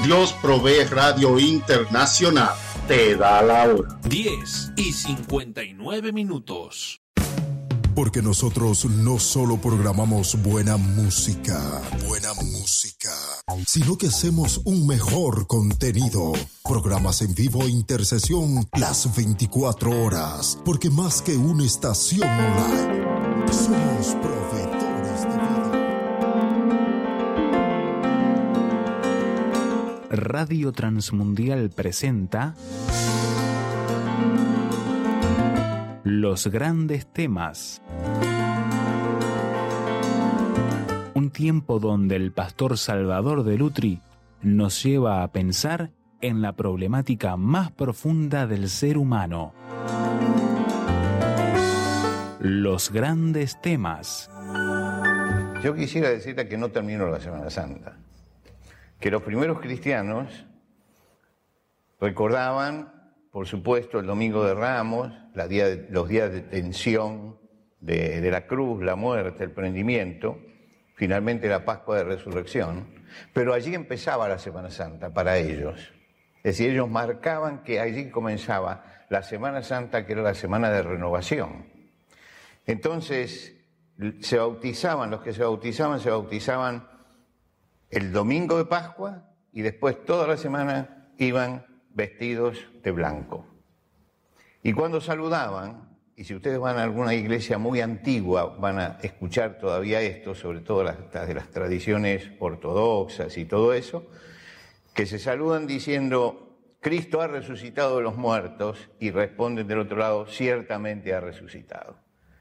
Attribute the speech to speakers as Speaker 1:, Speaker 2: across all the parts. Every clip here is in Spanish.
Speaker 1: Dios Provee Radio Internacional te da la hora.
Speaker 2: 10:59.
Speaker 3: Porque nosotros no solo programamos buena música, sino que hacemos un mejor contenido. Programas en vivo e intercesión las 24 horas. Porque más que una estación online, somos proveedores de vida.
Speaker 4: Radio Transmundial presenta Los Grandes Temas. Un tiempo donde el pastor Salvador de Lutri nos lleva a pensar en la problemática más profunda del ser humano. Los Grandes Temas.
Speaker 5: Yo quisiera decirte que no terminó la Semana Santa. Que los primeros cristianos recordaban, por supuesto, el Domingo de Ramos, los días de tensión de la cruz, la muerte, el prendimiento, finalmente la Pascua de Resurrección, pero allí empezaba la Semana Santa para ellos. Es decir, ellos marcaban que allí comenzaba la Semana Santa, que era la semana de renovación. Entonces, los que se bautizaban el domingo de Pascua y después toda la semana iban vestidos de blanco. Y cuando saludaban, y si ustedes van a alguna iglesia muy antigua, van a escuchar todavía esto, sobre todo de las tradiciones ortodoxas y todo eso, que se saludan diciendo, Cristo ha resucitado de los muertos, y responden del otro lado, ciertamente ha resucitado.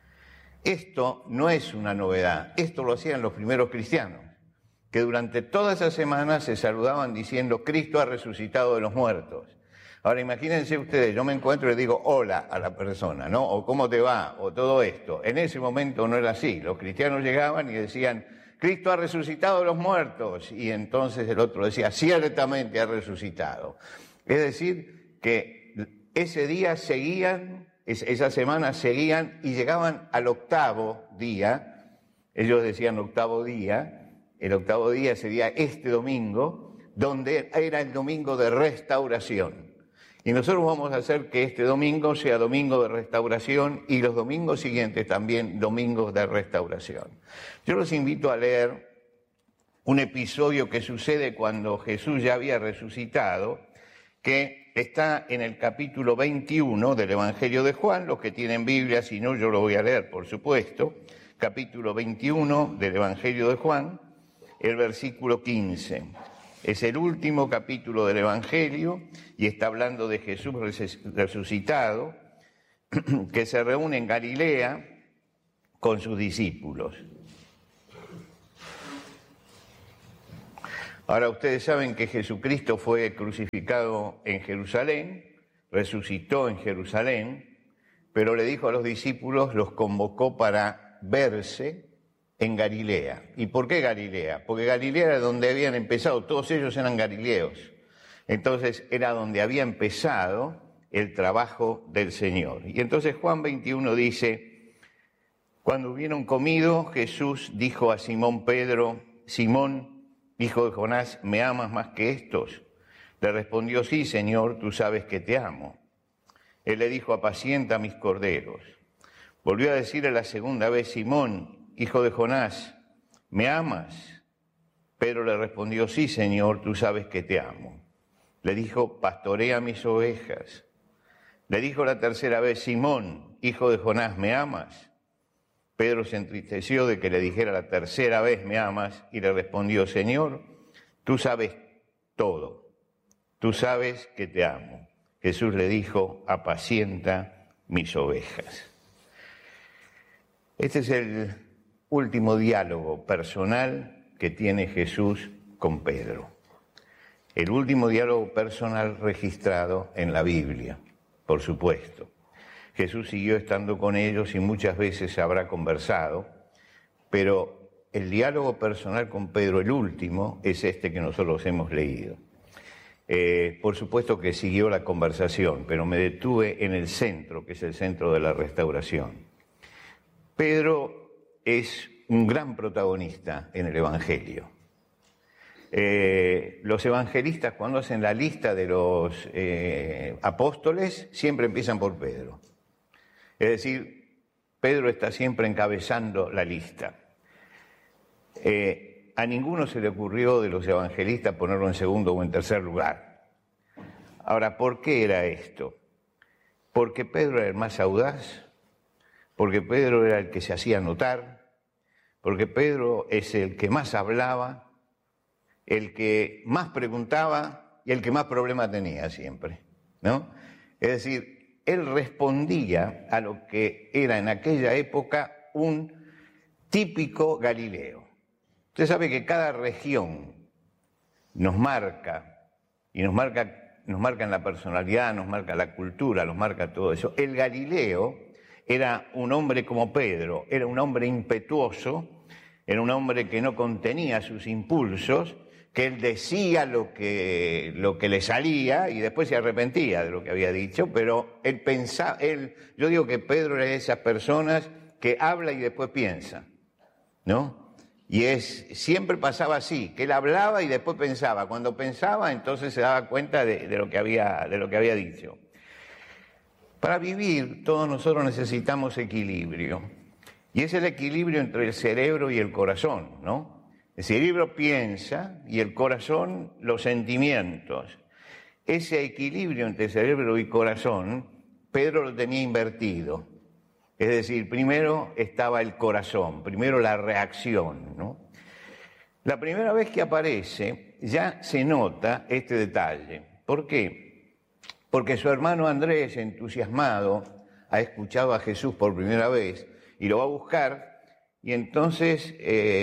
Speaker 5: Esto no es una novedad, esto lo hacían los primeros cristianos, que durante toda esa semana se saludaban diciendo, Cristo ha resucitado de los muertos. Ahora imagínense ustedes, yo me encuentro y le digo hola a la persona, ¿no? O cómo te va, o todo esto. En ese momento no era así. Los cristianos llegaban y decían, Cristo ha resucitado de los muertos. Y entonces el otro decía, ciertamente ha resucitado. Es decir, que ese día seguían, esa semana seguían y llegaban al octavo día. Ellos decían octavo día. El octavo día sería este domingo, donde era el domingo de restauración. Y nosotros vamos a hacer que este domingo sea domingo de restauración y los domingos siguientes también domingos de restauración. Yo los invito a leer un episodio que sucede cuando Jesús ya había resucitado, que está en el capítulo 21 del Evangelio de Juan. Los que tienen Biblia, si no, yo lo voy a leer, por supuesto. Capítulo 21 del Evangelio de Juan. El versículo 15. Es el último capítulo del Evangelio y está hablando de Jesús resucitado, que se reúne en Galilea con sus discípulos. Ahora ustedes saben que Jesucristo fue crucificado en Jerusalén, resucitó en Jerusalén, pero le dijo a los discípulos, los convocó para verse en Galilea. ¿Y por qué Galilea? Porque Galilea era donde habían empezado, todos ellos eran galileos. Entonces era donde había empezado el trabajo del Señor. Y entonces Juan 21 dice, cuando hubieron comido, Jesús dijo a Simón Pedro, Simón, hijo de Jonás, ¿me amas más que estos? Le respondió, sí, Señor, tú sabes que te amo. Él le dijo, apacienta mis corderos. Volvió a decirle la segunda vez, Simón, hijo de Jonás, ¿me amas? Pedro le respondió, sí, Señor, tú sabes que te amo. Le dijo, pastorea mis ovejas. Le dijo la tercera vez, Simón, hijo de Jonás, ¿me amas? Pedro se entristeció de que le dijera la tercera vez, ¿me amas? Y le respondió, Señor, tú sabes todo, tú sabes que te amo. Jesús le dijo, apacienta mis ovejas. Este es el último diálogo personal que tiene Jesús con Pedro. El último diálogo personal registrado en la Biblia, por supuesto. Jesús siguió estando con ellos y muchas veces habrá conversado, pero el diálogo personal con Pedro, el último, es este que nosotros hemos leído. Por supuesto que siguió la conversación, pero me detuve en el centro, que es el centro de la restauración. Pedro es un gran protagonista en el Evangelio. los evangelistas, cuando hacen la lista de los apóstoles, siempre empiezan por Pedro. Es decir, Pedro está siempre encabezando la lista. A ninguno se le ocurrió de los evangelistas ponerlo en segundo o en tercer lugar. Ahora, ¿por qué era esto? Porque Pedro era el más audaz, porque Pedro era el que se hacía notar, porque Pedro es el que más hablaba, el que más preguntaba y el que más problemas tenía siempre, ¿no? Es decir, él respondía a lo que era en aquella época un típico Galileo. Usted sabe que cada región nos marca, y nos marca en la personalidad, nos marca la cultura, nos marca todo eso. El Galileo era un hombre como Pedro, era un hombre impetuoso, era un hombre que no contenía sus impulsos, que él decía lo que le salía y después se arrepentía de lo que había dicho, pero él pensaba, yo digo que Pedro era de esas personas que habla y después piensa, ¿no? Y siempre pasaba así, que él hablaba y después pensaba. Cuando pensaba, entonces se daba cuenta de lo que había dicho. Para vivir, todos nosotros necesitamos equilibrio. Y es el equilibrio entre el cerebro y el corazón, ¿no? El cerebro piensa y el corazón los sentimientos. Ese equilibrio entre cerebro y corazón, Pedro lo tenía invertido. Es decir, primero estaba el corazón, primero la reacción, ¿no? La primera vez que aparece ya se nota este detalle. ¿Por qué? Porque su hermano Andrés, entusiasmado, ha escuchado a Jesús por primera vez y lo va a buscar y entonces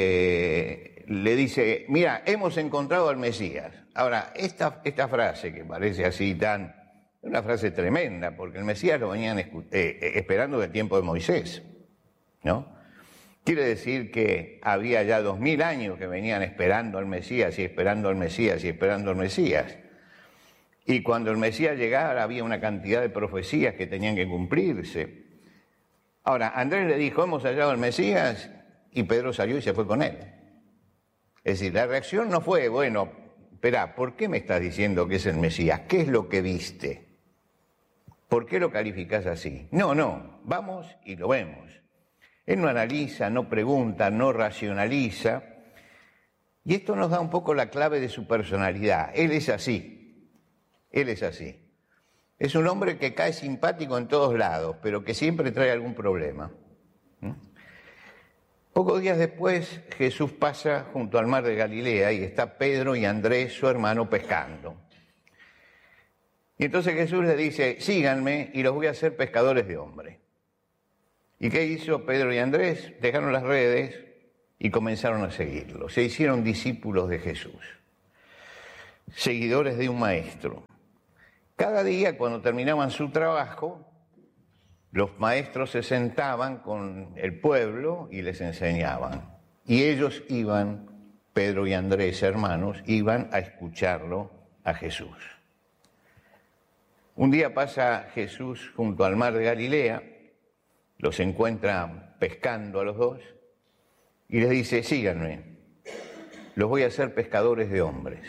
Speaker 5: le dice, mira, hemos encontrado al Mesías. Ahora, esta frase que parece así una frase tremenda, porque el Mesías lo venían esperando del tiempo de Moisés, ¿no? Quiere decir que había ya 2000 años que venían esperando al Mesías y esperando al Mesías y esperando al Mesías. Y cuando el Mesías llegara había una cantidad de profecías que tenían que cumplirse. Ahora, Andrés le dijo, hemos hallado al Mesías, y Pedro salió y se fue con él. Es decir, la reacción no fue, bueno, espera, ¿por qué me estás diciendo que es el Mesías? ¿Qué es lo que viste? ¿Por qué lo calificás así? No, vamos y lo vemos. Él no analiza, no pregunta, no racionaliza. Y esto nos da un poco la clave de su personalidad. Él es así. Es un hombre que cae simpático en todos lados, pero que siempre trae algún problema. Pocos días después, Jesús pasa junto al mar de Galilea y está Pedro y Andrés, su hermano, pescando. Y entonces Jesús le dice, síganme y los voy a hacer pescadores de hombres. ¿Y qué hizo Pedro y Andrés? Dejaron las redes y comenzaron a seguirlo. Se hicieron discípulos de Jesús, seguidores de un maestro. Cada día, cuando terminaban su trabajo, los maestros se sentaban con el pueblo y les enseñaban. Y ellos iban, Pedro y Andrés, hermanos, iban a escucharlo a Jesús. Un día pasa Jesús junto al mar de Galilea, los encuentra pescando a los dos y les dice, síganme, los voy a hacer pescadores de hombres.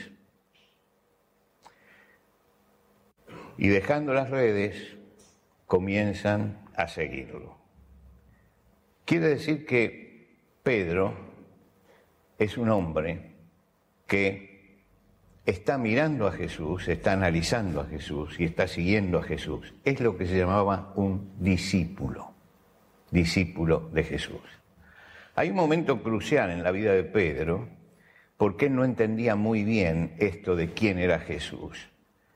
Speaker 5: Y dejando las redes, comienzan a seguirlo. Quiere decir que Pedro es un hombre que está mirando a Jesús, está analizando a Jesús y está siguiendo a Jesús. Es lo que se llamaba un discípulo de Jesús. Hay un momento crucial en la vida de Pedro, porque él no entendía muy bien esto de quién era Jesús.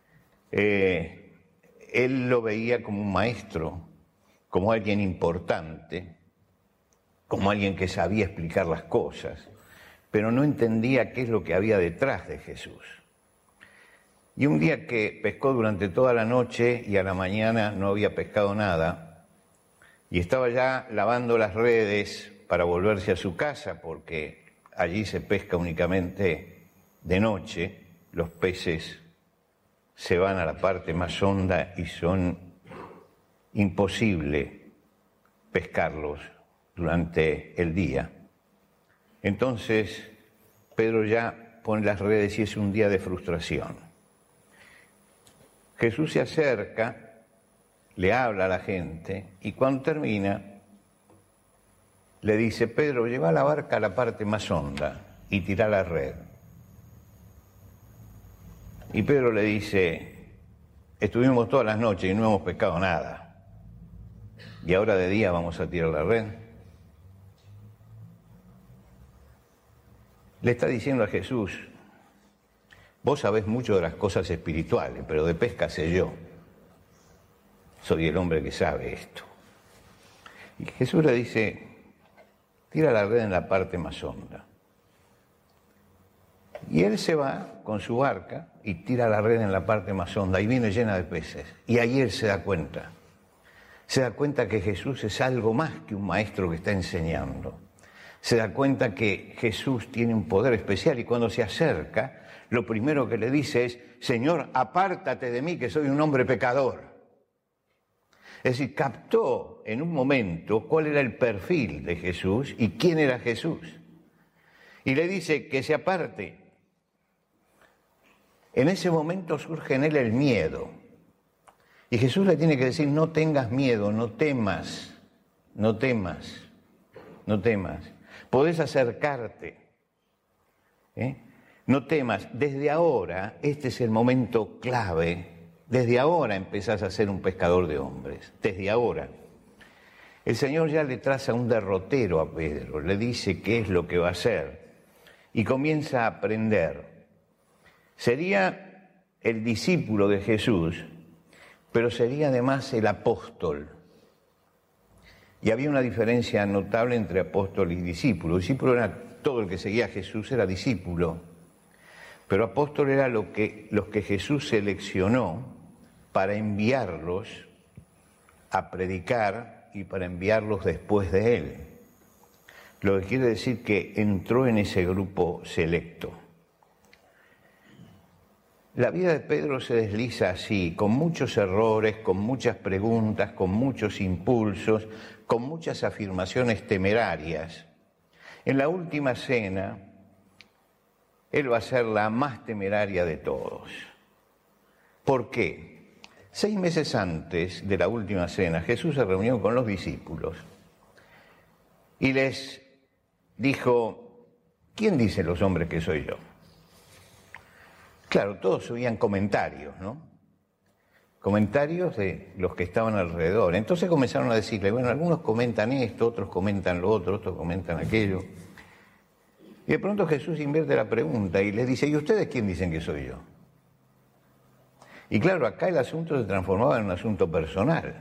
Speaker 5: Él lo veía como un maestro, como alguien importante, como alguien que sabía explicar las cosas, pero no entendía qué es lo que había detrás de Jesús. Y un día que pescó durante toda la noche y a la mañana no había pescado nada, y estaba ya lavando las redes para volverse a su casa, porque allí se pesca únicamente de noche, los peces se van a la parte más honda y son imposible pescarlos durante el día. Entonces Pedro ya pone las redes y es un día de frustración. Jesús se acerca, le habla a la gente y cuando termina le dice: Pedro, lleva la barca a la parte más honda y tira la red. Y Pedro le dice: estuvimos todas las noches y no hemos pescado nada, y ahora de día vamos a tirar la red. Le está diciendo a Jesús: vos sabés mucho de las cosas espirituales, pero de pesca sé yo. Soy el hombre que sabe esto. Y Jesús le dice: tira la red en la parte más honda. Y él se va con su barca y tira la red en la parte más honda y viene llena de peces. Y ahí él se da cuenta. Se da cuenta que Jesús es algo más que un maestro que está enseñando. Se da cuenta que Jesús tiene un poder especial y cuando se acerca, lo primero que le dice es: Señor, apártate de mí que soy un hombre pecador. Es decir, captó en un momento cuál era el perfil de Jesús y quién era Jesús. Y le dice que se aparte. En ese momento surge en él el miedo. Y Jesús le tiene que decir: no tengas miedo, no temas, no temas, no temas. Podés acercarte. No temas. Desde ahora, este es el momento clave. Desde ahora empezás a ser un pescador de hombres. Desde ahora. El Señor ya le traza un derrotero a Pedro. Le dice qué es lo que va a hacer. Y comienza a aprender. Sería el discípulo de Jesús, pero sería además el apóstol. Y había una diferencia notable entre apóstol y discípulo. Discípulo era todo el que seguía a Jesús, era discípulo. Pero apóstol era los que Jesús seleccionó para enviarlos a predicar y para enviarlos después de él. Lo que quiere decir que entró en ese grupo selecto. La vida de Pedro se desliza así, con muchos errores, con muchas preguntas, con muchos impulsos, con muchas afirmaciones temerarias. En la última cena, él va a ser la más temeraria de todos. ¿Por qué? 6 meses antes de la última cena, Jesús se reunió con los discípulos y les dijo: ¿quién dicen los hombres que soy yo? Claro, todos subían comentarios, ¿no? Comentarios de los que estaban alrededor. Entonces comenzaron a decirle: bueno, algunos comentan esto, otros comentan lo otro, otros comentan aquello. Y de pronto Jesús invierte la pregunta y les dice: ¿y ustedes quién dicen que soy yo? Y claro, acá el asunto se transformaba en un asunto personal.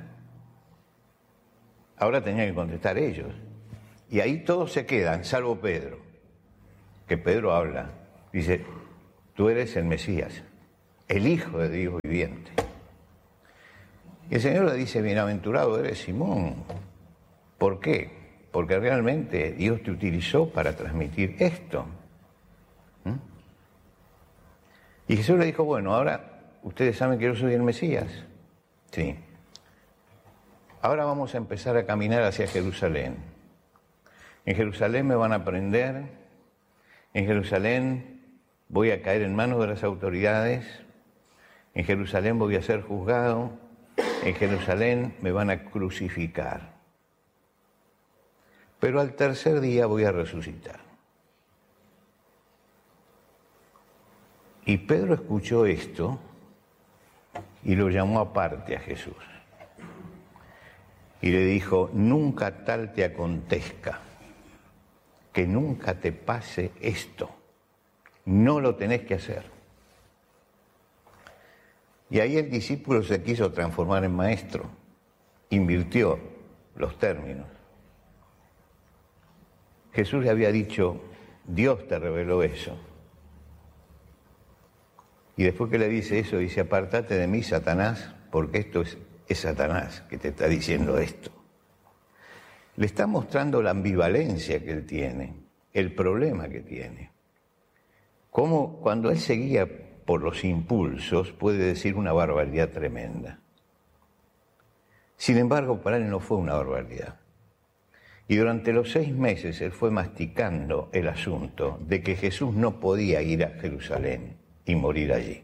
Speaker 5: Ahora tenían que contestar ellos. Y ahí todos se quedan, salvo Pedro. Que Pedro habla. Dice: tú eres el Mesías, el Hijo de Dios viviente. Y el Señor le dice: bienaventurado eres, Simón. ¿Por qué? Porque realmente Dios te utilizó para transmitir esto. Y Jesús le dijo: bueno, ahora ustedes saben que yo soy el Mesías. Sí. Ahora vamos a empezar a caminar hacia Jerusalén. En Jerusalén me van a prender. En Jerusalén voy a caer en manos de las autoridades. En Jerusalén voy a ser juzgado. En Jerusalén me van a crucificar. Pero al tercer día voy a resucitar. Y Pedro escuchó esto y lo llamó aparte a Jesús. Y le dijo: nunca tal te acontezca, que nunca te pase esto. No lo tenés que hacer. Y ahí el discípulo se quiso transformar en maestro. Invirtió los términos. Jesús le había dicho: Dios te reveló eso. Y después que le dice eso, dice: apártate de mí, Satanás, porque esto es Satanás que te está diciendo esto. Le está mostrando la ambivalencia que él tiene, el problema que tiene. Cómo cuando él se guía por los impulsos puede decir una barbaridad tremenda. Sin embargo, para él no fue una barbaridad. Y durante los 6 meses él fue masticando el asunto de que Jesús no podía ir a Jerusalén y morir allí.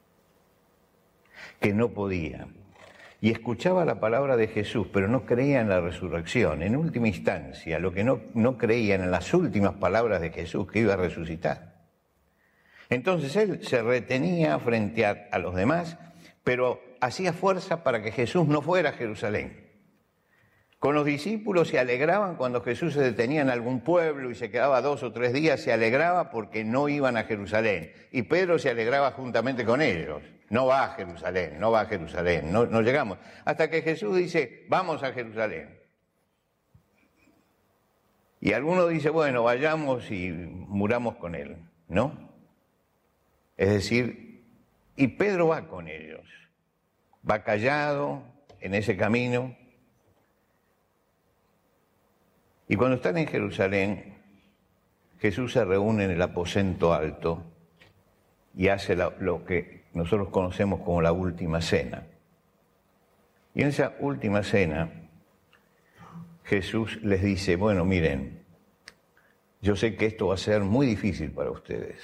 Speaker 5: Que no podía. Y escuchaba la palabra de Jesús, pero no creía en la resurrección. En última instancia, lo que no creían en las últimas palabras de Jesús, que iba a resucitar. Entonces él se retenía frente a los demás, pero hacía fuerza para que Jesús no fuera a Jerusalén. Con los discípulos se alegraban cuando Jesús se detenía en algún pueblo y se quedaba 2 o 3 días, se alegraba porque no iban a Jerusalén. Y Pedro se alegraba juntamente con ellos. No va a Jerusalén, no va a Jerusalén, no llegamos. Hasta que Jesús dice, vamos a Jerusalén. Y alguno dice, bueno, vayamos y muramos con él, ¿no? Es decir, y Pedro va con ellos. Va callado en ese camino. Y cuando están en Jerusalén, Jesús se reúne en el aposento alto y hace lo que nosotros conocemos como la última cena. Y en esa última cena, Jesús les dice, bueno, miren, yo sé que esto va a ser muy difícil para ustedes.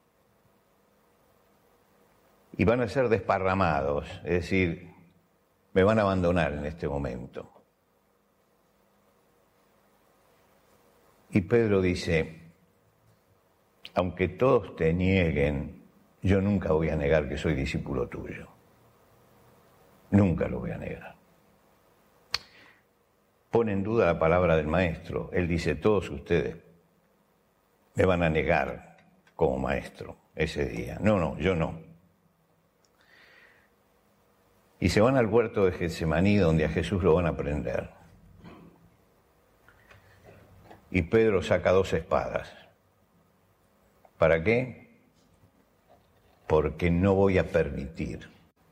Speaker 5: Y van a ser desparramados, es decir, me van a abandonar en este momento. Y Pedro dice, aunque todos te nieguen, yo nunca voy a negar que soy discípulo tuyo. Nunca lo voy a negar. Pone en duda la palabra del maestro. Él dice, todos ustedes me van a negar como maestro ese día. No, yo no. Y se van al huerto de Getsemaní, donde a Jesús lo van a prender. Y Pedro saca 2 espadas. ¿Para qué? Porque no voy a permitir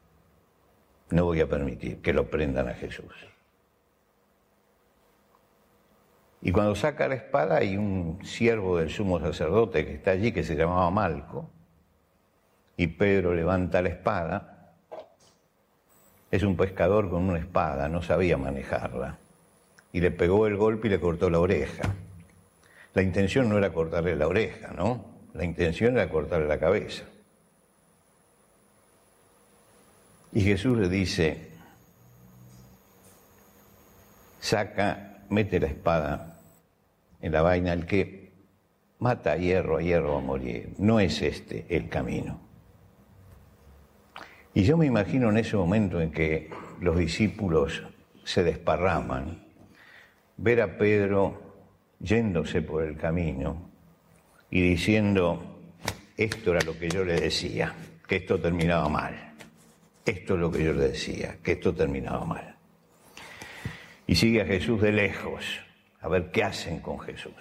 Speaker 5: que lo prendan a Jesús. Y cuando saca la espada hay un siervo del sumo sacerdote que está allí, que se llamaba Malco, y Pedro levanta la espada. Es un pescador con una espada, no sabía manejarla, y le pegó el golpe y le cortó la oreja. La intención no era cortarle la oreja, ¿no? La intención era cortarle la cabeza. Y Jesús le dice, mete la espada en la vaina, el que mata a hierro va a morir. No es este el camino. Y yo me imagino en ese momento en que los discípulos se desparraman, ver a Pedro yéndose por el camino y diciendo, esto era lo que yo le decía, que esto terminaba mal. Esto es lo que yo le decía, que esto terminaba mal. Y sigue a Jesús de lejos, a ver qué hacen con Jesús.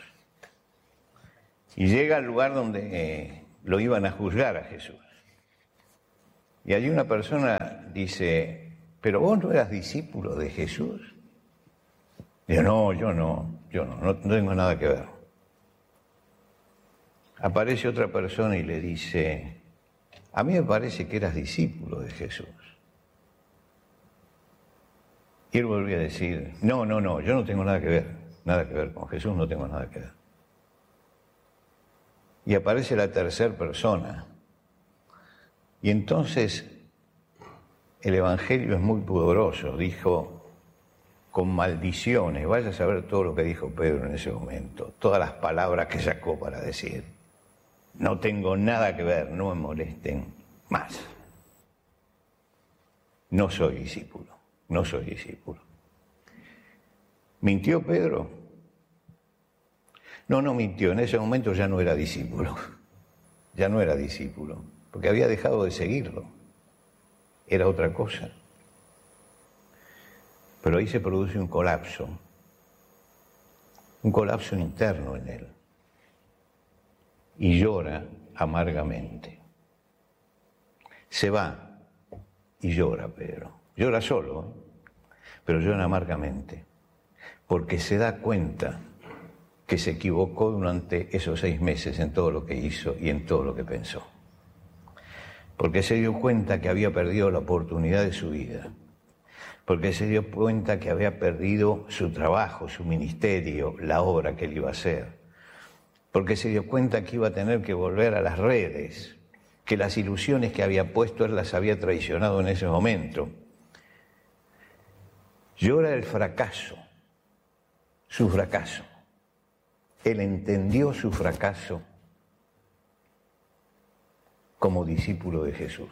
Speaker 5: Y llega al lugar donde lo iban a juzgar a Jesús. Y allí una persona dice, ¿pero vos no eras discípulo de Jesús? Y yo no tengo nada que ver. Aparece otra persona y le dice, a mí me parece que eras discípulo de Jesús. Y él volvió a decir, no, yo no tengo nada que ver con Jesús, no tengo nada que ver. Y aparece la tercera persona. Y entonces el Evangelio es muy pudoroso, dijo, con maldiciones, vaya a saber todo lo que dijo Pedro en ese momento, todas las palabras que sacó para decir, no tengo nada que ver, no me molesten más. No soy discípulo. ¿Mintió Pedro? No mintió, en ese momento ya no era discípulo, porque había dejado de seguirlo, era otra cosa. Pero ahí se produce un colapso interno en él, y llora amargamente. Se va y llora Pedro, llora solo, pero llora amargamente, porque se da cuenta que se equivocó durante esos 6 meses en todo lo que hizo y en todo lo que pensó. Porque se dio cuenta que había perdido la oportunidad de su vida. porque se dio cuenta que había perdido su trabajo, su ministerio, la obra que él iba a hacer, porque se dio cuenta que iba a tener que volver a las redes, que las ilusiones que había puesto él las había traicionado en ese momento. Llora el fracaso, su fracaso. Él entendió su fracaso como discípulo de Jesús.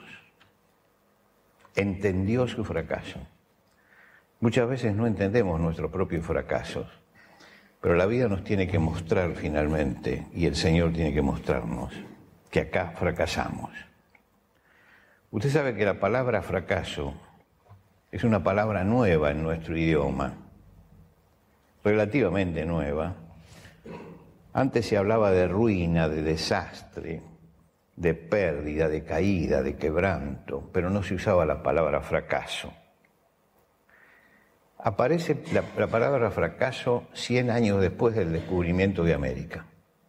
Speaker 5: Entendió su fracaso. Muchas veces no entendemos nuestros propios fracasos, pero la vida nos tiene que mostrar finalmente, y el Señor tiene que mostrarnos, que acá fracasamos. Usted sabe que la palabra fracaso es una palabra nueva en nuestro idioma, relativamente nueva. Antes se hablaba de ruina, de desastre, de pérdida, de caída, de quebranto, pero no se usaba la palabra fracaso. Aparece la palabra fracaso 100 años después del descubrimiento de América.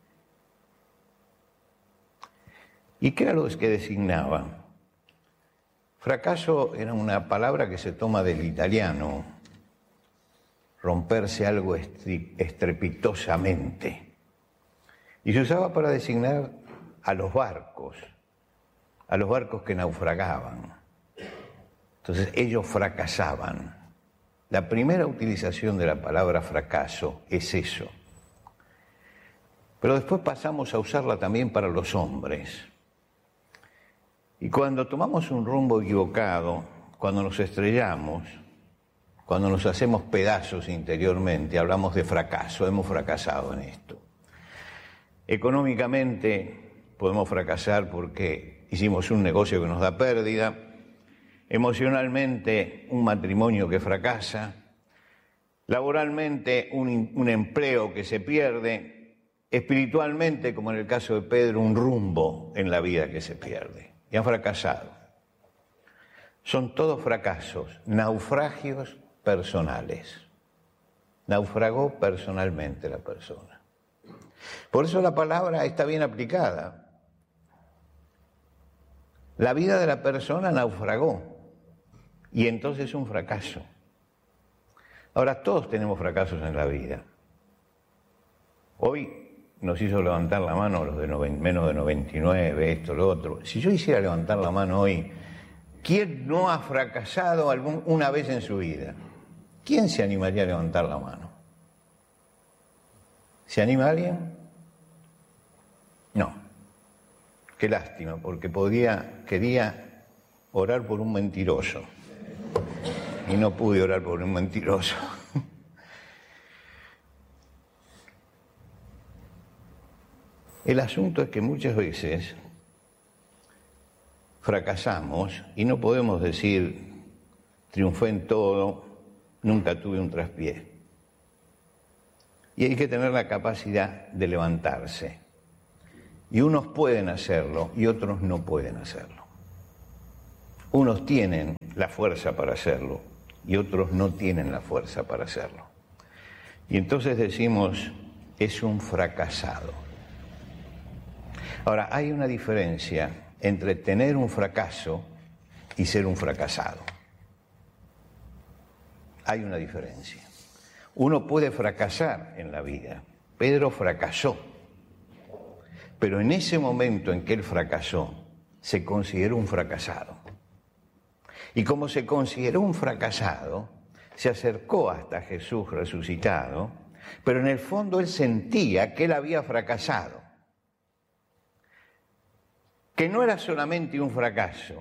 Speaker 5: ¿Y qué era lo que designaba? Fracaso era una palabra que se toma del italiano, romperse algo estrepitosamente. Y se usaba para designar a los barcos que naufragaban. Entonces ellos fracasaban. La primera utilización de la palabra fracaso es eso. Pero después pasamos a usarla también para los hombres. Y cuando tomamos un rumbo equivocado, cuando nos estrellamos, cuando nos hacemos pedazos interiormente, hablamos de fracaso, hemos fracasado en esto. Económicamente podemos fracasar porque hicimos un negocio que nos da pérdida, emocionalmente un matrimonio que fracasa, laboralmente un empleo que se pierde, espiritualmente, como en el caso de Pedro, un rumbo en la vida que se pierde. Y han fracasado. Son todos fracasos, naufragios personales. Naufragó personalmente la persona. Por eso la palabra está bien aplicada. La vida de la persona naufragó y entonces es un fracaso. Ahora, todos tenemos fracasos en la vida. Hoy nos hizo levantar la mano los de menos de 99, esto, lo otro. Si yo hiciera levantar la mano hoy, ¿quién no ha fracasado una vez en su vida? ¿Quién se animaría a levantar la mano? ¿Se anima alguien? No. Qué lástima, porque quería orar por un mentiroso. Y no pude orar por un mentiroso. El asunto es que muchas veces fracasamos y no podemos decir, triunfé en todo, nunca tuve un traspié. Y hay que tener la capacidad de levantarse. Y unos pueden hacerlo y otros no pueden hacerlo. Unos tienen la fuerza para hacerlo y otros no tienen la fuerza para hacerlo. Y entonces decimos, es un fracasado. Ahora, hay una diferencia entre tener un fracaso y ser un fracasado. Hay una diferencia. Uno puede fracasar en la vida. Pedro fracasó. Pero en ese momento en que él fracasó, se consideró un fracasado. Y como se consideró un fracasado, se acercó hasta Jesús resucitado, pero en el fondo él sentía que él había fracasado. Que no era solamente un fracaso,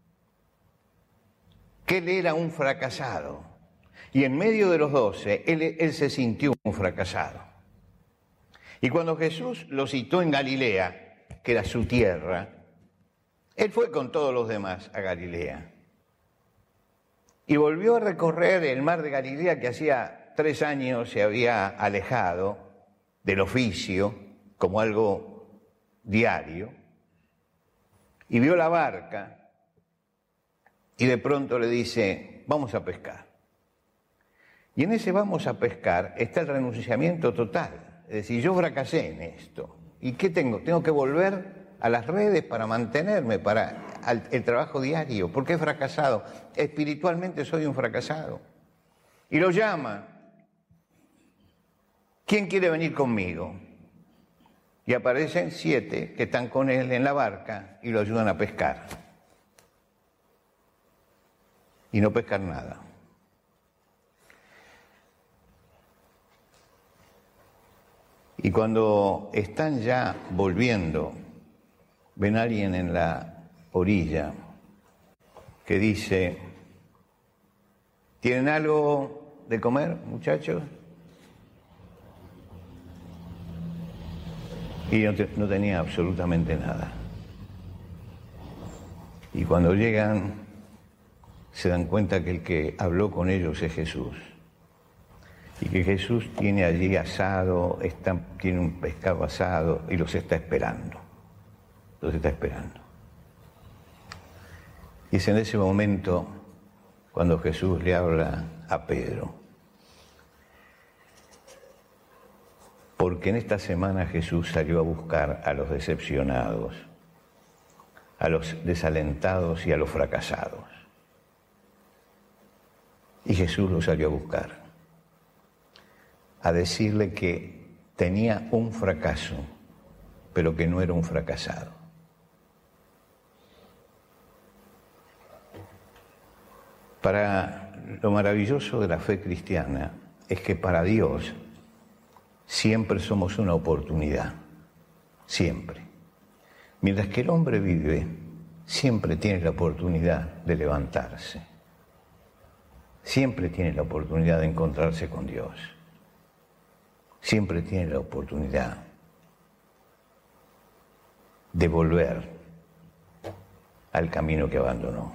Speaker 5: que él era un fracasado. Y en medio de los 12, él se sintió un fracasado. Y cuando Jesús lo citó en Galilea, que era su tierra, él fue con todos los demás a Galilea. Y volvió a recorrer el mar de Galilea que hacía 3 años se había alejado del oficio como algo diario. Y vio la barca y de pronto le dice, vamos a pescar. Y en ese vamos a pescar está el renunciamiento total. Es decir, yo fracasé en esto. ¿Y qué tengo? Tengo que volver a las redes para mantenerme, para el trabajo diario, porque he fracasado. Espiritualmente soy un fracasado. Y lo llama. ¿Quién quiere venir conmigo? Y aparecen 7 que están con él en la barca y lo ayudan a pescar. Y no pescan nada. Y cuando están ya volviendo, ven a alguien en la orilla que dice: ¿tienen algo de comer, muchachos? Y no tenía absolutamente nada. Y cuando llegan, se dan cuenta que el que habló con ellos es Jesús. Y que Jesús tiene allí asado, tiene un pescado asado y los está esperando. Los está esperando. Y es en ese momento cuando Jesús le habla a Pedro. Porque en esta semana Jesús salió a buscar a los decepcionados, a los desalentados y a los fracasados. Y Jesús los salió a buscar, a decirle que tenía un fracaso, pero que no era un fracasado. Para lo maravilloso de la fe cristiana es que para Dios siempre somos una oportunidad, siempre. Mientras que el hombre vive, siempre tiene la oportunidad de levantarse, siempre tiene la oportunidad de encontrarse con Dios, siempre tiene la oportunidad de volver al camino que abandonó.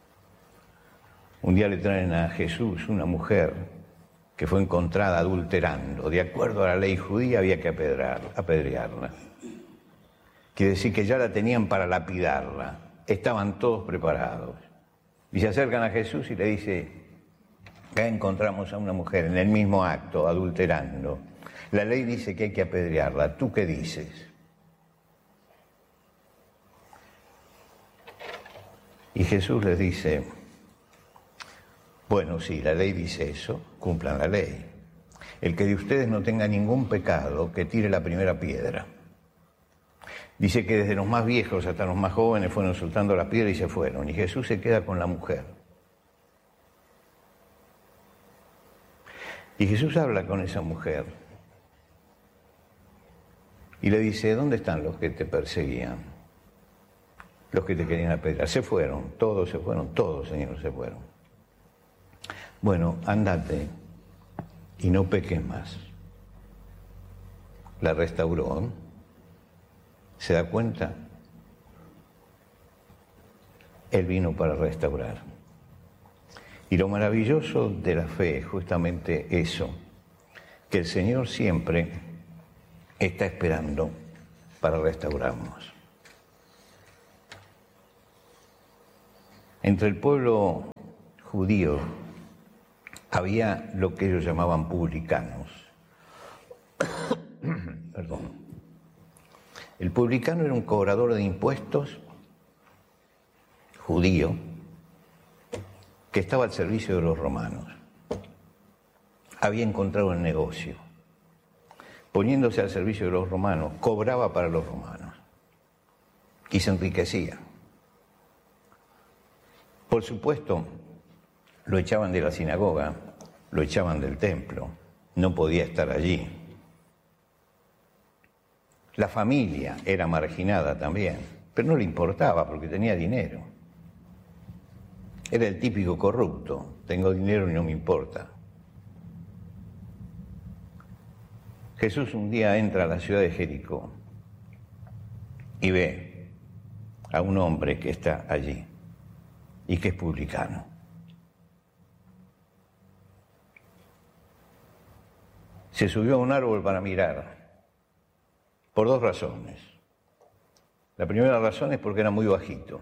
Speaker 5: Un día le traen a Jesús una mujer que fue encontrada adulterando. De acuerdo a la ley judía había que apedrearla. Quiere decir que ya la tenían para lapidarla. Estaban todos preparados. Y se acercan a Jesús y le dice: acá encontramos a una mujer en el mismo acto, adulterando. La ley dice que hay que apedrearla. ¿Tú qué dices? Y Jesús les dice: bueno, sí, la ley dice eso, cumplan la ley. El que de ustedes no tenga ningún pecado, que tire la primera piedra. Dice que desde los más viejos hasta los más jóvenes fueron soltando la piedra y se fueron. Y Jesús se queda con la mujer. Y Jesús habla con esa mujer. Y le dice: ¿dónde están los que te perseguían? Los que te querían apedrear. Se fueron, todos, Señor, se fueron. Bueno, ándate y no peques más. La restauró. ¿Se da cuenta? Él vino para restaurar. Y lo maravilloso de la fe es justamente eso, que el Señor siempre está esperando para restaurarnos. Entre el pueblo judío había lo que ellos llamaban publicanos. Perdón. El publicano era un cobrador de impuestos judío que estaba al servicio de los romanos. Había encontrado el negocio. Poniéndose al servicio de los romanos, cobraba para los romanos y se enriquecía. Por supuesto, lo echaban de la sinagoga, lo echaban del templo, no podía estar allí. La familia era marginada también, pero no le importaba porque tenía dinero. Era el típico corrupto: tengo dinero y no me importa. Jesús un día entra a la ciudad de Jericó y ve a un hombre que está allí y que es publicano. Se subió a un árbol para mirar, por 2 razones. La primera razón es porque era muy bajito.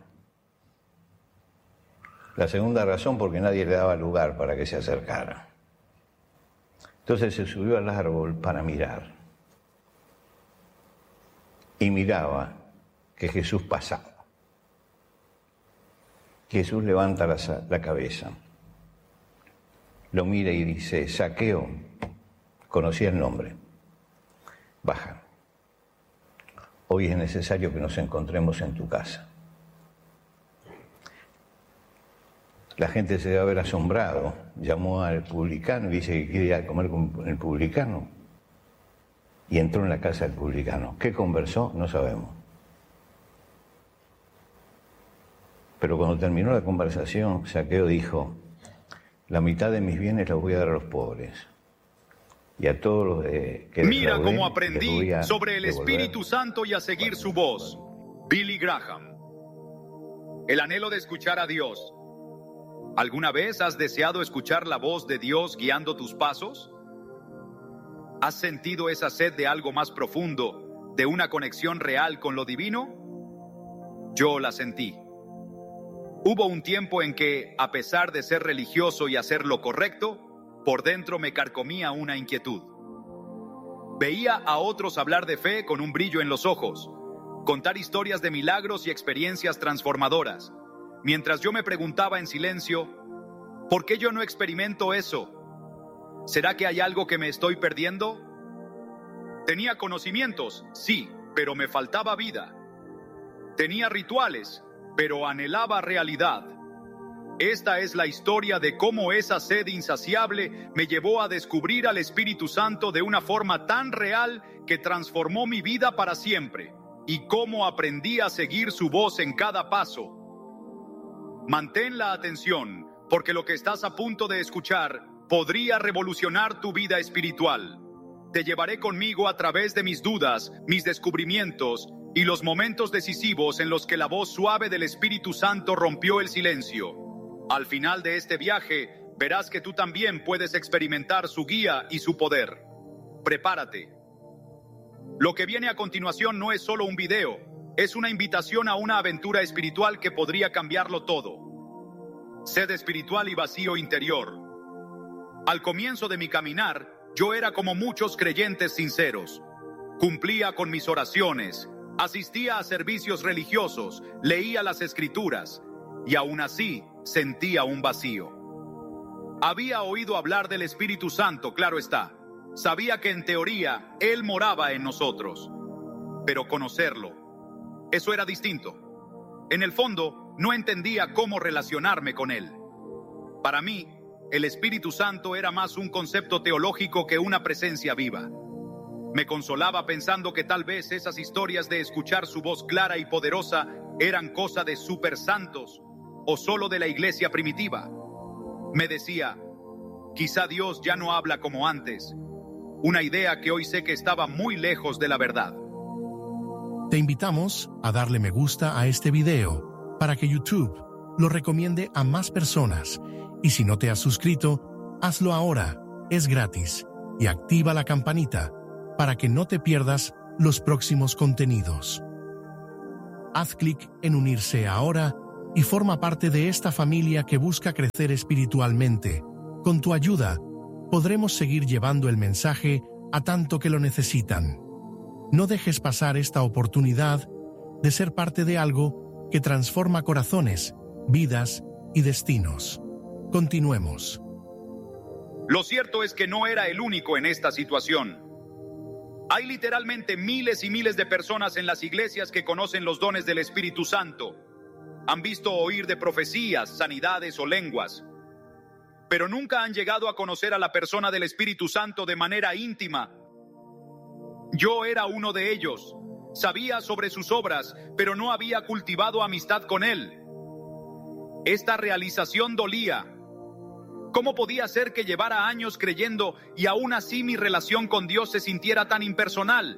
Speaker 5: La segunda razón porque nadie le daba lugar para que se acercara. Entonces se subió al árbol para mirar. Y miraba que Jesús pasaba. Jesús levanta la cabeza, lo mira y dice: Zaqueo, conocía el nombre, baja. Hoy es necesario que nos encontremos en tu casa. La gente se debe haber asombrado, llamó al publicano y dice que quería comer con el publicano. Y entró en la casa del publicano. ¿Qué conversó? No sabemos. Pero cuando terminó la conversación, Zaqueo dijo: la mitad de mis bienes los voy a dar a los pobres. Y a todos los que
Speaker 2: Mira cómo aprendí sobre el Espíritu Santo y a seguir su voz. Billy Graham. El anhelo de escuchar a Dios. ¿Alguna vez has deseado escuchar la voz de Dios guiando tus pasos? ¿Has sentido esa sed de algo más profundo, de una conexión real con lo divino? Yo la sentí. Hubo un tiempo en que, a pesar de ser religioso y hacer lo correcto, por dentro me carcomía una inquietud. Veía a otros hablar de fe con un brillo en los ojos, contar historias de milagros y experiencias transformadoras, mientras yo me preguntaba en silencio: ¿por qué yo no experimento eso? ¿Será que hay algo que me estoy perdiendo? Tenía conocimientos, sí, pero me faltaba vida. Tenía rituales, pero anhelaba realidad. Esta es la historia de cómo esa sed insaciable me llevó a descubrir al Espíritu Santo de una forma tan real que transformó mi vida para siempre, y cómo aprendí a seguir su voz en cada paso. Mantén la atención, porque lo que estás a punto de escuchar podría revolucionar tu vida espiritual. Te llevaré conmigo a través de mis dudas, mis descubrimientos y los momentos decisivos en los que la voz suave del Espíritu Santo rompió el silencio. Al final de este viaje, verás que tú también puedes experimentar su guía y su poder. Prepárate. Lo que viene a continuación no es solo un video, es una invitación a una aventura espiritual que podría cambiarlo todo. Sed espiritual y vacío interior. Al comienzo de mi caminar, yo era como muchos creyentes sinceros. Cumplía con mis oraciones, asistía a servicios religiosos, leía las Escrituras, y aún así sentía un vacío. Había oído hablar del Espíritu Santo, claro está. Sabía que en teoría Él moraba en nosotros. Pero conocerlo, eso era distinto. En el fondo, no entendía cómo relacionarme con Él. Para mí, el Espíritu Santo era más un concepto teológico que una presencia viva. Me consolaba pensando que tal vez esas historias de escuchar su voz clara y poderosa eran cosa de supersantos o solo de la iglesia primitiva. Me decía, quizá Dios ya no habla como antes, una idea que hoy sé que estaba muy lejos de la verdad.
Speaker 6: Te invitamos a darle me gusta a este video para que YouTube lo recomiende a más personas, y si no te has suscrito, hazlo ahora, es gratis, y activa la campanita para que no te pierdas los próximos contenidos. Haz clic en unirse ahora y forma parte de esta familia que busca crecer espiritualmente. Con tu ayuda, podremos seguir llevando el mensaje a tanto que lo necesitan. No dejes pasar esta oportunidad de ser parte de algo que transforma corazones, vidas y destinos. Continuemos.
Speaker 2: Lo cierto es que no era el único en esta situación. Hay literalmente miles y miles de personas en las iglesias que conocen los dones del Espíritu Santo. Han visto oír de profecías, sanidades o lenguas, pero nunca han llegado a conocer a la persona del Espíritu Santo de manera íntima. Yo era uno de ellos. Sabía sobre sus obras, pero no había cultivado amistad con Él. Esta realización dolía. ¿Cómo podía ser que llevara años creyendo y aún así mi relación con Dios se sintiera tan impersonal?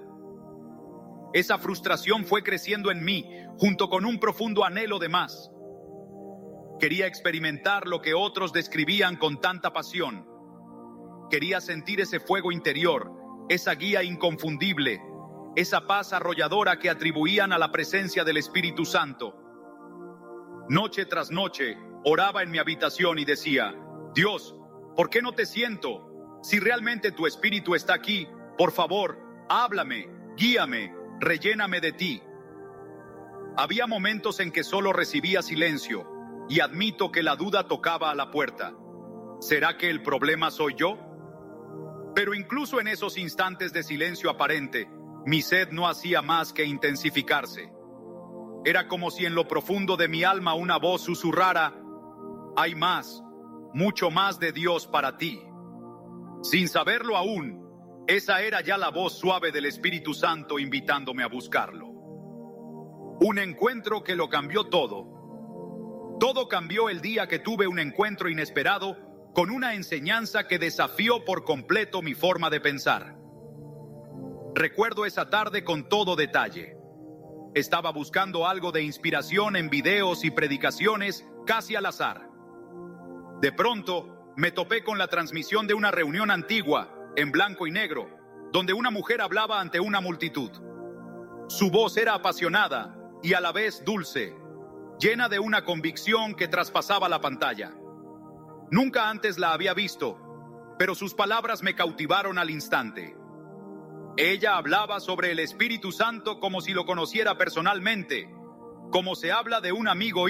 Speaker 2: Esa frustración fue creciendo en mí, junto con un profundo anhelo de más. Quería experimentar lo que otros describían con tanta pasión. Quería sentir ese fuego interior, esa guía inconfundible, esa paz arrolladora que atribuían a la presencia del Espíritu Santo. Noche tras noche, oraba en mi habitación y decía, Dios, ¿por qué no te siento? Si realmente tu Espíritu está aquí, por favor, háblame, guíame, relléname de ti. Había momentos en que solo recibía silencio, y admito que la duda tocaba a la puerta. ¿Será que el problema soy yo? Pero incluso en esos instantes de silencio aparente, mi sed no hacía más que intensificarse. Era como si en lo profundo de mi alma una voz susurrara: hay más, mucho más de Dios para ti. Sin saberlo aún, esa era ya la voz suave del Espíritu Santo invitándome a buscarlo. Un encuentro que lo cambió todo. Todo cambió el día que tuve un encuentro inesperado con una enseñanza que desafió por completo mi forma de pensar. Recuerdo esa tarde con todo detalle. Estaba buscando algo de inspiración en videos y predicaciones casi al azar. De pronto, me topé con la transmisión de una reunión antigua, en blanco y negro, donde una mujer hablaba ante una multitud. Su voz era apasionada y a la vez dulce, llena de una convicción que traspasaba la pantalla. Nunca antes la había visto, pero sus palabras me cautivaron al instante. Ella hablaba sobre el Espíritu Santo como si lo conociera personalmente, como se habla de un amigo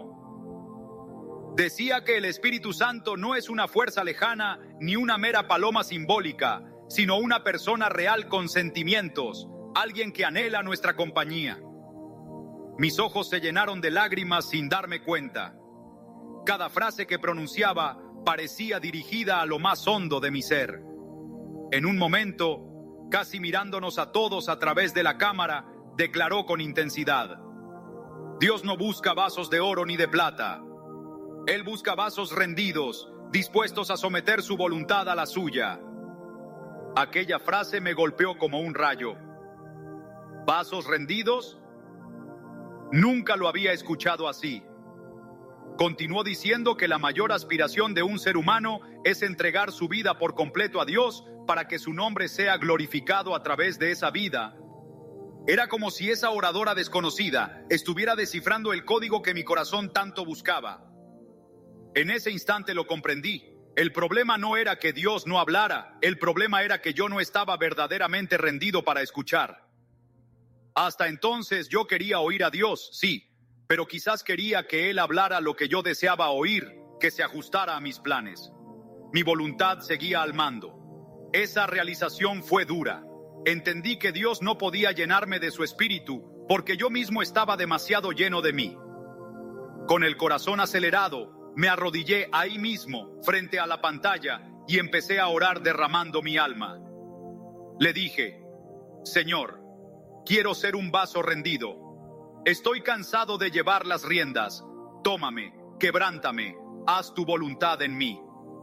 Speaker 2: íntimo. Decía que el Espíritu Santo no es una fuerza lejana ni una mera paloma simbólica, sino una persona real con sentimientos, alguien que anhela nuestra compañía. Mis ojos se llenaron de lágrimas sin darme cuenta. Cada frase que pronunciaba parecía dirigida a lo más hondo de mi ser. En un momento, casi mirándonos a todos a través de la cámara, declaró con intensidad: Dios no busca vasos de oro ni de plata. Él busca vasos rendidos, dispuestos a someter su voluntad a la suya. Aquella frase me golpeó como un rayo. ¿Vasos rendidos? Nunca lo había escuchado así. Continuó diciendo que la mayor aspiración de un ser humano es entregar su vida por completo a Dios para que su nombre sea glorificado a través de esa vida. Era como si esa oradora desconocida estuviera descifrando el código que mi corazón tanto buscaba. En ese instante lo comprendí. El problema no era que Dios no hablara, el problema era que yo no estaba verdaderamente rendido para escuchar. Hasta entonces yo quería oír a Dios, sí, pero quizás quería que Él hablara lo que yo deseaba oír, que se ajustara a mis planes. Mi voluntad seguía al mando. Esa realización fue dura. Entendí que Dios no podía llenarme de su espíritu porque yo mismo estaba demasiado lleno de mí. Con el corazón acelerado, me arrodillé ahí mismo, frente a la pantalla, y empecé a orar derramando mi alma. Le dije: Señor, quiero ser un vaso rendido. Estoy cansado de llevar las riendas. Tómame, quebrántame, haz tu voluntad en mí.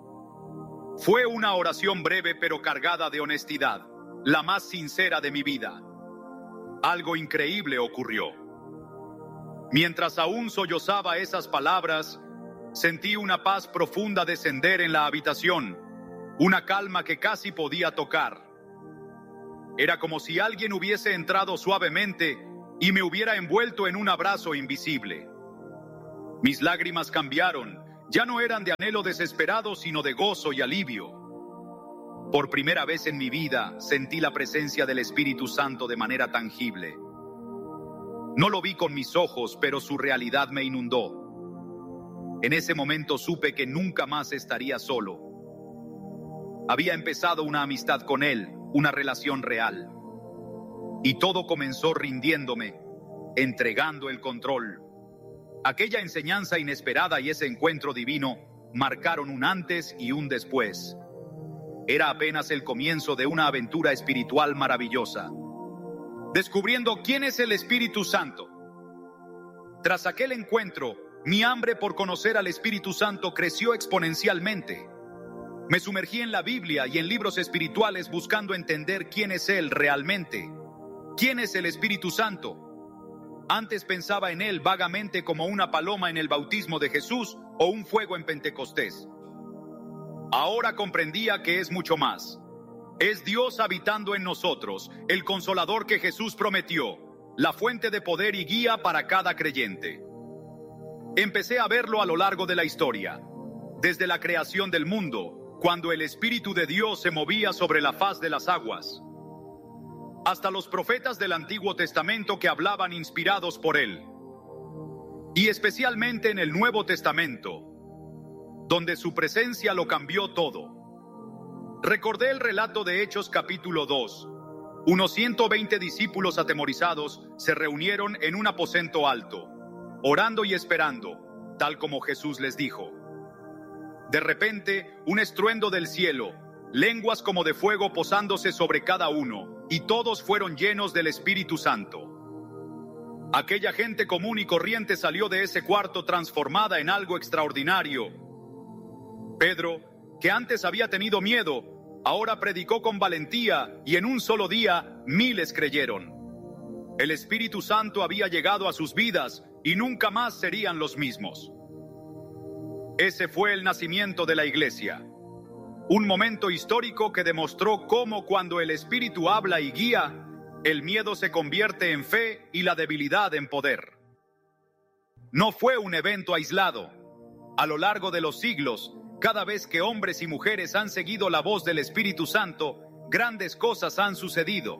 Speaker 2: Fue una oración breve pero cargada de honestidad, la más sincera de mi vida. Algo increíble ocurrió. Mientras aún sollozaba esas palabras, sentí una paz profunda descender en la habitación, una calma que casi podía tocar. Era como si alguien hubiese entrado suavemente y me hubiera envuelto en un abrazo invisible. Mis lágrimas cambiaron, ya no eran de anhelo desesperado, sino de gozo y alivio. Por primera vez en mi vida sentí la presencia del Espíritu Santo de manera tangible. No lo vi con mis ojos, pero su realidad me inundó. En ese momento supe que nunca más estaría solo. Había empezado una amistad con Él, una relación real. Y todo comenzó rindiéndome, entregando el control. Aquella enseñanza inesperada y ese encuentro divino marcaron un antes y un después. Era apenas el comienzo de una aventura espiritual maravillosa. Descubriendo quién es el Espíritu Santo. Tras aquel encuentro, mi hambre por conocer al Espíritu Santo creció exponencialmente. Me sumergí en la Biblia y en libros espirituales buscando entender quién es Él realmente. ¿Quién es el Espíritu Santo? Antes pensaba en Él vagamente como una paloma en el bautismo de Jesús o un fuego en Pentecostés. Ahora comprendía que es mucho más. Es Dios habitando en nosotros, el Consolador que Jesús prometió, la fuente de poder y guía para cada creyente. Empecé a verlo a lo largo de la historia, desde la creación del mundo, cuando el Espíritu de Dios se movía sobre la faz de las aguas, hasta los profetas del Antiguo Testamento que hablaban inspirados por Él. y especialmente en el Nuevo Testamento, donde su presencia lo cambió todo. Recordé el relato de Hechos capítulo 2. Unos 120 discípulos atemorizados se reunieron en un aposento alto, orando y esperando, tal como Jesús les dijo. De repente, un estruendo del cielo, lenguas como de fuego posándose sobre cada uno, y todos fueron llenos del Espíritu Santo. Aquella gente común y corriente salió de ese cuarto transformada en algo extraordinario. Pedro, que antes había tenido miedo, ahora predicó con valentía y en un solo día miles creyeron. El Espíritu Santo había llegado a sus vidas y nunca más serían los mismos. Ese fue el nacimiento de la iglesia. Un momento histórico que demostró cómo cuando el Espíritu habla y guía, el miedo se convierte en fe y la debilidad en poder. No fue un evento aislado. A lo largo de los siglos, cada vez que hombres y mujeres han seguido la voz del Espíritu Santo, grandes cosas han sucedido.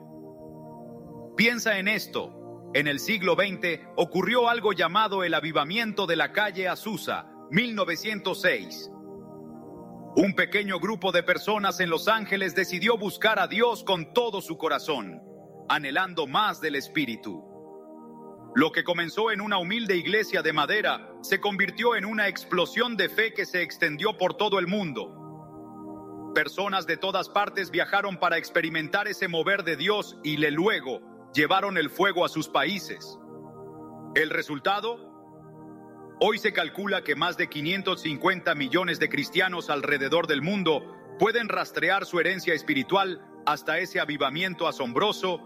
Speaker 2: Piensa en esto. En el siglo XX ocurrió algo llamado el avivamiento de la calle Azusa, 1906. Un pequeño grupo de personas en Los Ángeles decidió buscar a Dios con todo su corazón, anhelando más del Espíritu. Lo que comenzó en una humilde iglesia de madera se convirtió en una explosión de fe que se extendió por todo el mundo. Personas de todas partes viajaron para experimentar ese mover de Dios y luego llevaron el fuego a sus países. ¿El resultado? Hoy se calcula que más de 550 millones de cristianos alrededor del mundo pueden rastrear su herencia espiritual hasta ese avivamiento asombroso.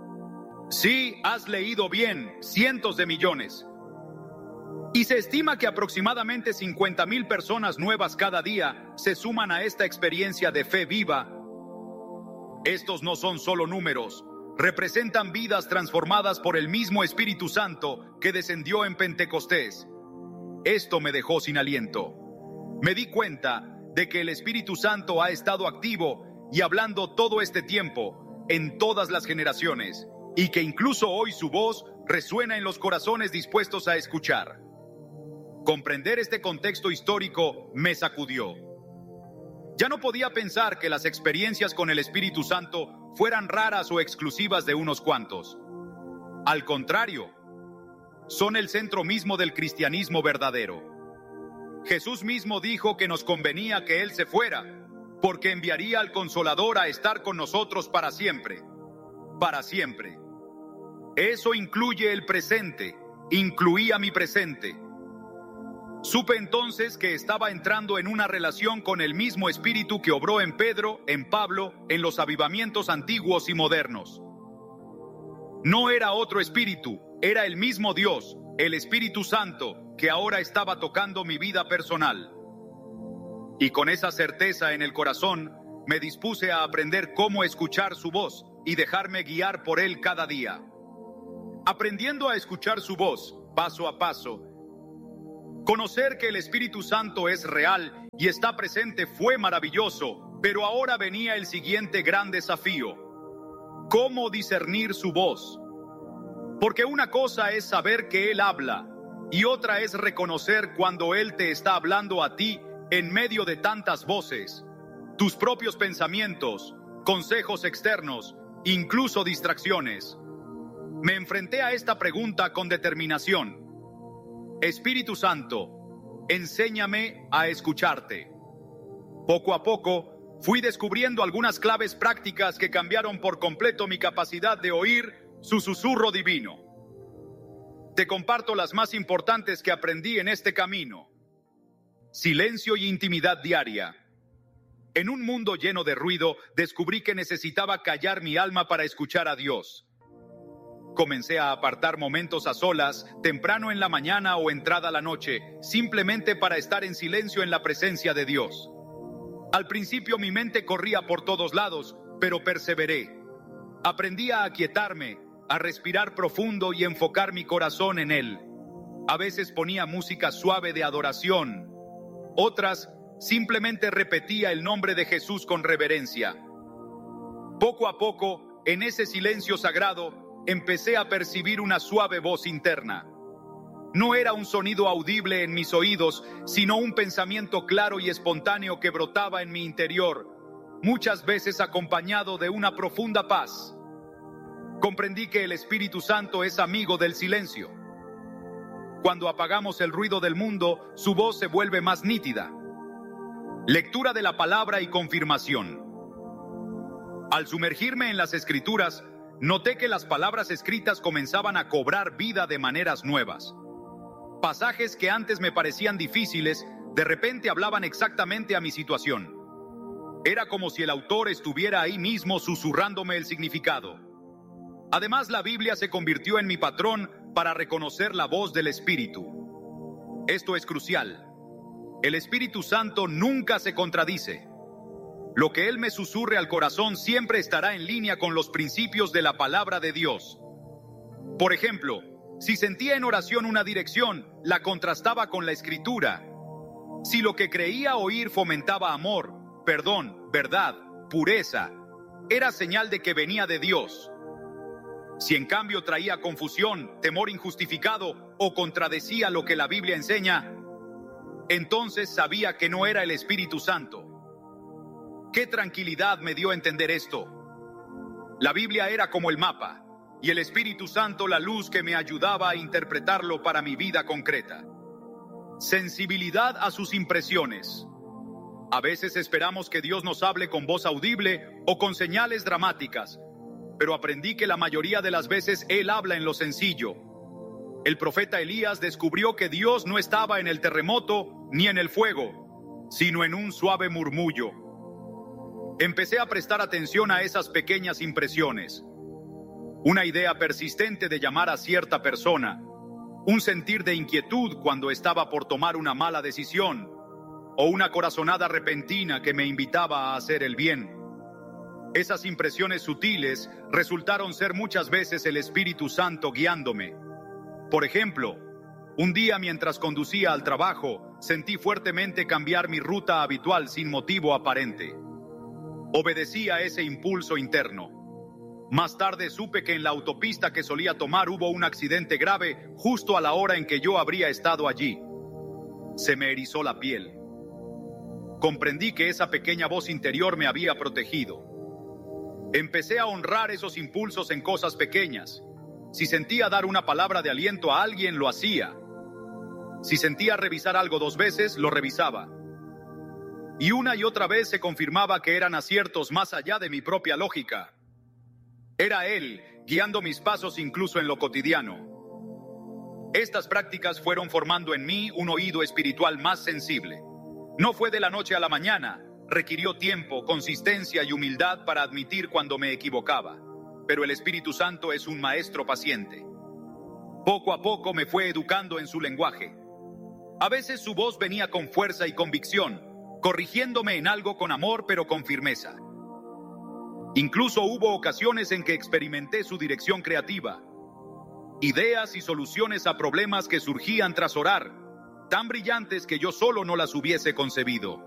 Speaker 2: Sí, has leído bien, cientos de millones. Y se estima que aproximadamente 50,000 personas nuevas cada día se suman a esta experiencia de fe viva. Estos no son solo números, representan vidas transformadas por el mismo Espíritu Santo que descendió en Pentecostés. Esto me dejó sin aliento. Me di cuenta de que el Espíritu Santo ha estado activo y hablando todo este tiempo, en todas las generaciones, y que incluso hoy su voz resuena en los corazones dispuestos a escuchar. Comprender este contexto histórico me sacudió. Ya no podía pensar que las experiencias con el Espíritu Santo fueran raras o exclusivas de unos cuantos. Al contrario, son el centro mismo del cristianismo verdadero. Jesús mismo dijo que nos convenía que Él se fuera, porque enviaría al Consolador a estar con nosotros para siempre. Para siempre. Eso incluye el presente, incluía mi presente. Supe entonces que estaba entrando en una relación con el mismo Espíritu que obró en Pedro, en Pablo, en los avivamientos antiguos y modernos. No era otro espíritu, era el mismo Dios, el Espíritu Santo, que ahora estaba tocando mi vida personal. Y con esa certeza en el corazón, me dispuse a aprender cómo escuchar su voz y dejarme guiar por Él cada día. Aprendiendo a escuchar su voz, paso a paso, conocer que el Espíritu Santo es real y está presente fue maravilloso, pero ahora venía el siguiente gran desafío: ¿cómo discernir su voz? Porque una cosa es saber que Él habla y otra es reconocer cuando Él te está hablando a ti en medio de tantas voces, tus propios pensamientos, consejos externos, incluso distracciones. Me enfrenté a esta pregunta con determinación. Espíritu Santo, enséñame a escucharte. Poco a poco, fui descubriendo algunas claves prácticas que cambiaron por completo mi capacidad de oír su susurro divino. Te comparto las más importantes que aprendí en este camino. Silencio y intimidad diaria. En un mundo lleno de ruido, descubrí que necesitaba callar mi alma para escuchar a Dios. Comencé a apartar momentos a solas, temprano en la mañana o entrada la noche, simplemente para estar en silencio en la presencia de Dios. Al principio mi mente corría por todos lados, pero perseveré. Aprendí a aquietarme, a respirar profundo y enfocar mi corazón en Él. A veces ponía música suave de adoración. Otras, simplemente repetía el nombre de Jesús con reverencia. Poco a poco, en ese silencio sagrado, empecé a percibir una suave voz interna. No era un sonido audible en mis oídos, sino un pensamiento claro y espontáneo que brotaba en mi interior, muchas veces acompañado de una profunda paz. Comprendí que el Espíritu Santo es amigo del silencio. Cuando apagamos el ruido del mundo, su voz se vuelve más nítida. Lectura de la palabra y confirmación. Al sumergirme en las Escrituras, noté que las palabras escritas comenzaban a cobrar vida de maneras nuevas. Pasajes que antes me parecían difíciles, de repente hablaban exactamente a mi situación. Era como si el autor estuviera ahí mismo susurrándome el significado. Además, la Biblia se convirtió en mi patrón para reconocer la voz del Espíritu. Esto es crucial. El Espíritu Santo nunca se contradice. Lo que Él me susurre al corazón siempre estará en línea con los principios de la palabra de Dios. Por ejemplo, si sentía en oración una dirección, la contrastaba con la Escritura. Si lo que creía oír fomentaba amor, perdón, verdad, pureza, era señal de que venía de Dios. Si en cambio traía confusión, temor injustificado o contradecía lo que la Biblia enseña, entonces sabía que no era el Espíritu Santo. ¡Qué tranquilidad me dio entender esto! La Biblia era como el mapa, y el Espíritu Santo la luz que me ayudaba a interpretarlo para mi vida concreta. Sensibilidad a sus impresiones. A veces esperamos que Dios nos hable con voz audible o con señales dramáticas, pero aprendí que la mayoría de las veces Él habla en lo sencillo. El profeta Elías descubrió que Dios no estaba en el terremoto ni en el fuego, sino en un suave murmullo. Empecé a prestar atención a esas pequeñas impresiones. Una idea persistente de llamar a cierta persona, un sentir de inquietud cuando estaba por tomar una mala decisión, o una corazonada repentina que me invitaba a hacer el bien. Esas impresiones sutiles resultaron ser muchas veces el Espíritu Santo guiándome. Por ejemplo, un día mientras conducía al trabajo, sentí fuertemente cambiar mi ruta habitual sin motivo aparente. Obedecí a ese impulso interno. Más tarde supe que en la autopista que solía tomar hubo un accidente grave justo a la hora en que yo habría estado allí. Se me erizó la piel. Comprendí que esa pequeña voz interior me había protegido. Empecé a honrar esos impulsos en cosas pequeñas. Si sentía dar una palabra de aliento a alguien, lo hacía. Si sentía revisar algo 2 veces, lo revisaba. Y una y otra vez se confirmaba que eran aciertos más allá de mi propia lógica. Era Él, guiando mis pasos incluso en lo cotidiano. Estas prácticas fueron formando en mí un oído espiritual más sensible. No fue de la noche a la mañana. Requirió tiempo, consistencia y humildad para admitir cuando me equivocaba. Pero el Espíritu Santo es un maestro paciente. Poco a poco me fue educando en su lenguaje. A veces su voz venía con fuerza y convicción, corrigiéndome en algo con amor pero con firmeza. Incluso hubo ocasiones en que experimenté su dirección creativa. Ideas y soluciones a problemas que surgían tras orar, tan brillantes que yo solo no las hubiese concebido.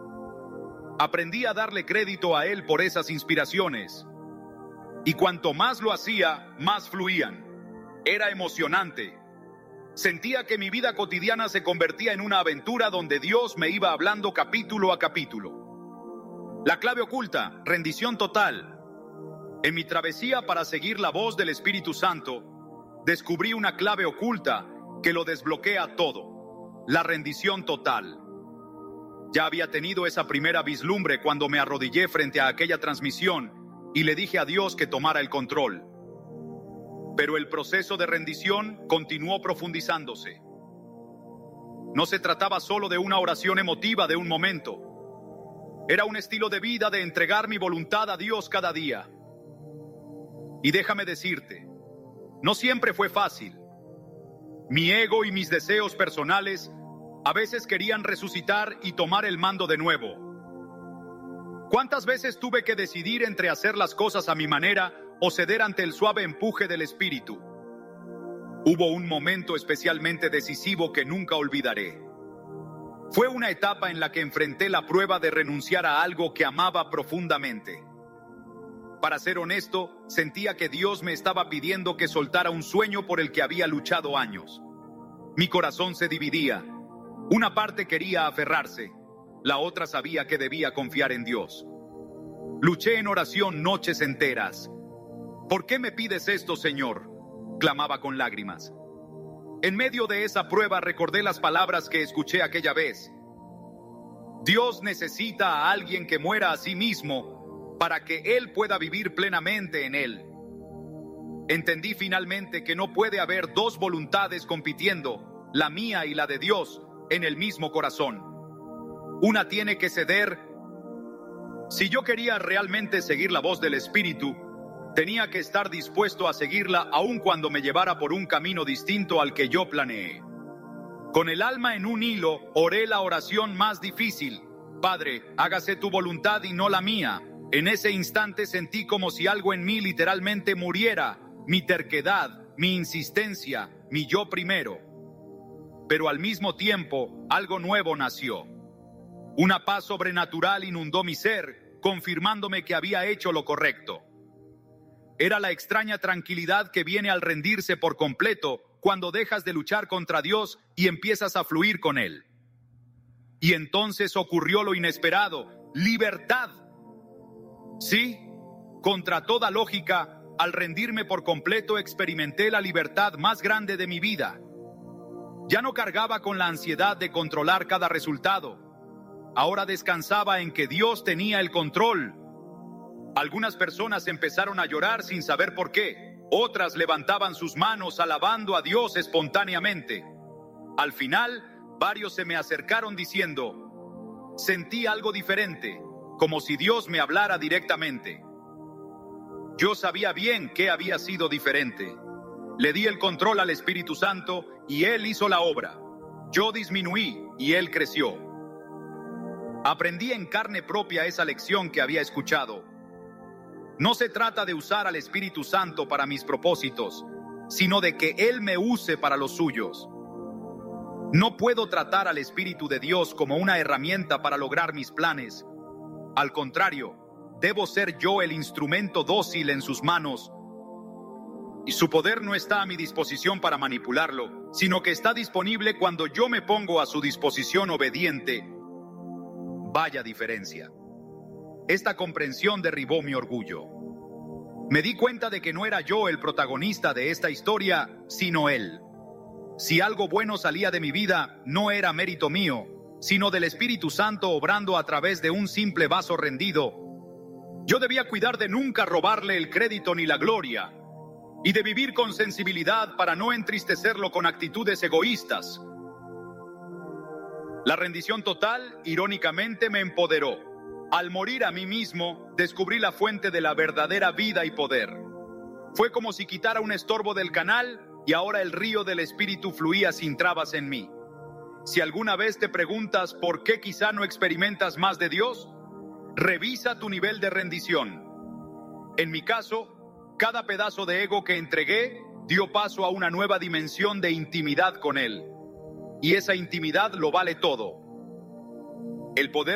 Speaker 2: Aprendí a darle crédito a Él por esas inspiraciones. Y cuanto más lo hacía, más fluían. Era emocionante. Sentía que mi vida cotidiana se convertía en una aventura donde Dios me iba hablando capítulo a capítulo. La clave oculta, rendición total. En mi travesía para seguir la voz del Espíritu Santo, descubrí una clave oculta que lo desbloquea todo. La rendición total. Ya había tenido esa primera vislumbre cuando me arrodillé frente a aquella transmisión y le dije a Dios que tomara el control. Pero el proceso de rendición continuó profundizándose. No se trataba solo de una oración emotiva de un momento. Era un estilo de vida de entregar mi voluntad a Dios cada día. Y déjame decirte, no siempre fue fácil. Mi ego y mis deseos personales a veces querían resucitar y tomar el mando de nuevo. ¿Cuántas veces tuve que decidir entre hacer las cosas a mi manera o ceder ante el suave empuje del Espíritu? Hubo un momento especialmente decisivo que nunca olvidaré. Fue una etapa en la que enfrenté la prueba de renunciar a algo que amaba profundamente. Para ser honesto, sentía que Dios me estaba pidiendo que soltara un sueño por el que había luchado años. Mi corazón se dividía. Una parte quería aferrarse, la otra sabía que debía confiar en Dios. Luché en oración noches enteras. ¿Por qué me pides esto, Señor?, clamaba con lágrimas. En medio de esa prueba recordé las palabras que escuché aquella vez. Dios necesita a alguien que muera a sí mismo para que Él pueda vivir plenamente en Él. Entendí finalmente que no puede haber dos voluntades compitiendo, la mía y la de Dios, en el mismo corazón. Una tiene que ceder. Si yo quería realmente seguir la voz del Espíritu, tenía que estar dispuesto a seguirla aun cuando me llevara por un camino distinto al que yo planeé. Con el alma en un hilo, oré la oración más difícil. Padre, hágase tu voluntad y no la mía. En ese instante sentí como si algo en mí literalmente muriera. Mi terquedad, mi insistencia, mi yo primero. Pero al mismo tiempo, algo nuevo nació. Una paz sobrenatural inundó mi ser, confirmándome que había hecho lo correcto. Era la extraña tranquilidad que viene al rendirse por completo cuando dejas de luchar contra Dios y empiezas a fluir con Él. Y entonces ocurrió lo inesperado: libertad. Sí, contra toda lógica, al rendirme por completo experimenté la libertad más grande de mi vida. Ya no cargaba con la ansiedad de controlar cada resultado. Ahora descansaba en que Dios tenía el control. Algunas personas empezaron a llorar sin saber por qué. Otras levantaban sus manos alabando a Dios espontáneamente. Al final, varios se me acercaron diciendo: sentí algo diferente, como si Dios me hablara directamente. Yo sabía bien qué había sido diferente. Le di el control al Espíritu Santo y Él hizo la obra. Yo disminuí y Él creció. Aprendí en carne propia esa lección que había escuchado. No se trata de usar al Espíritu Santo para mis propósitos, sino de que Él me use para los suyos. No puedo tratar al Espíritu de Dios como una herramienta para lograr mis planes. Al contrario, debo ser yo el instrumento dócil en sus manos. Y su poder no está a mi disposición para manipularlo, sino que está disponible cuando yo me pongo a su disposición obediente. Vaya diferencia. Esta comprensión derribó mi orgullo. Me di cuenta de que no era yo el protagonista de esta historia, sino Él. Si algo bueno salía de mi vida, no era mérito mío, sino del Espíritu Santo obrando a través de un simple vaso rendido. Yo debía cuidar de nunca robarle el crédito ni la gloria, y de vivir con sensibilidad para no entristecerlo con actitudes egoístas. La rendición total, irónicamente, me empoderó. Al morir a mí mismo, descubrí la fuente de la verdadera vida y poder. Fue como si quitara un estorbo del canal y ahora el río del Espíritu fluía sin trabas en mí. Si alguna vez te preguntas por qué quizá no experimentas más de Dios, revisa tu nivel de rendición. En mi caso, cada pedazo de ego que entregué dio paso a una nueva dimensión de intimidad con Él. Y esa intimidad lo vale todo. El poder